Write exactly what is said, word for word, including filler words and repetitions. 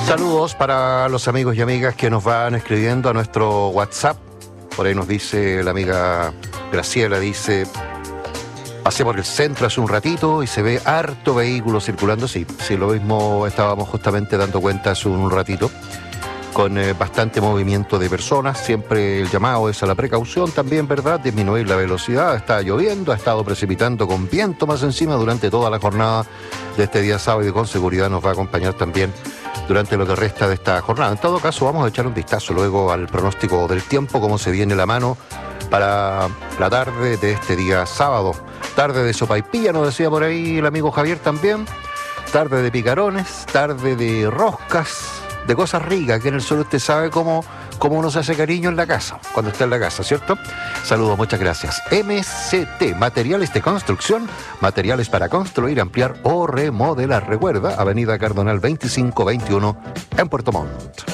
Saludos para los amigos y amigas que nos van escribiendo a nuestro WhatsApp. Por ahí nos dice la amiga Graciela, dice: pasé por el centro hace un ratito y se ve harto vehículo circulando. Sí, sí, lo mismo estábamos justamente dando cuenta hace un ratito, con eh, bastante movimiento de personas. Siempre el llamado es a la precaución también, ¿verdad? Disminuir la velocidad. Está lloviendo, ha estado precipitando con viento más encima durante toda la jornada de este día sábado, y con seguridad nos va a acompañar también durante lo que resta de esta jornada. En todo caso, vamos a echar un vistazo luego al pronóstico del tiempo, cómo se viene la mano para la tarde de este día sábado. Tarde de sopaipilla, nos decía por ahí el amigo Javier también. Tarde de picarones, tarde de roscas, de cosas ricas, que en el sur usted sabe cómo, cómo uno se hace cariño en la casa, cuando está en la casa, ¿cierto? Saludos, muchas gracias. M C T, materiales de construcción, materiales para construir, ampliar o remodelar. Recuerda, Avenida Cardonal veinticinco veintiuno en Puerto Montt.